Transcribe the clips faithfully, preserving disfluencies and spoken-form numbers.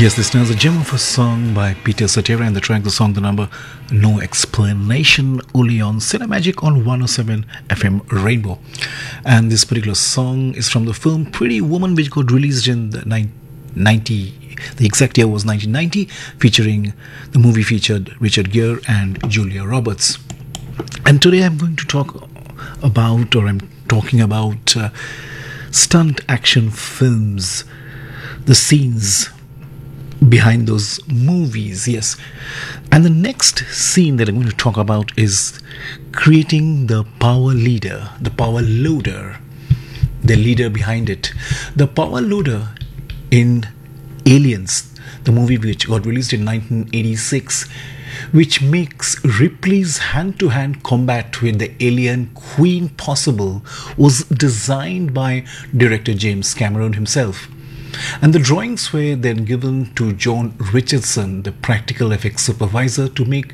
Yes, listeners, a gem of a song by Peter Cetera, and the track, the song, the number, No Explanation, only on Cinemagic on one oh seven F M Rainbow. And this particular song is from the film Pretty Woman, which got released in the ninety, the exact year was nineteen ninety, featuring, the movie featured Richard Gere and Julia Roberts. And today I'm going to talk about, or I'm talking about uh, stunt action films, the scenes behind those movies. Yes, and the next scene that I'm going to talk about is creating the power leader, the power loader, the leader behind it. The power loader in Aliens, the movie which got released in nineteen eighty-six, which makes Ripley's hand-to-hand combat with the alien queen possible, was designed by director James Cameron himself. And the drawings were then given to John Richardson, the practical effects supervisor, to make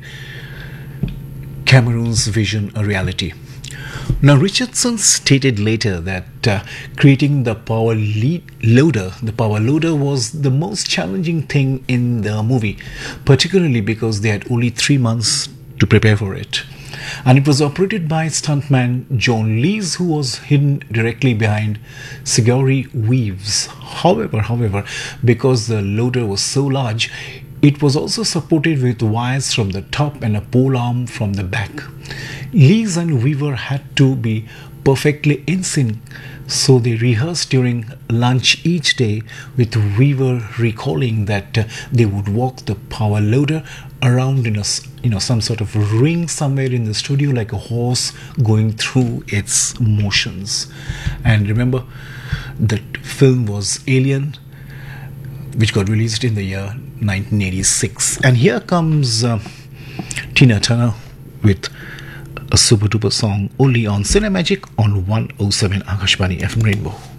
Cameron's vision a reality. Now, Richardson stated later that uh, creating the power lead loader, the power loader, was the most challenging thing in the movie, particularly because they had only three months to prepare for it. And it was operated by stuntman John Lees, who was hidden directly behind Sigourney Weaves. However, however, because the loader was so large, it was also supported with wires from the top and a pole arm from the back. Lees and Weaver had to be perfectly in sync, so they rehearsed during lunch each day, with Weaver recalling that uh, they would walk the power loader around in a, you know, some sort of ring somewhere in the studio, like a horse going through its motions. And remember, the film was Alien, which got released in the year nineteen eighty-six. And here comes uh, Tina Turner with a super duper song, only on Cinemagic on one oh seven Akashvani F M Rainbow.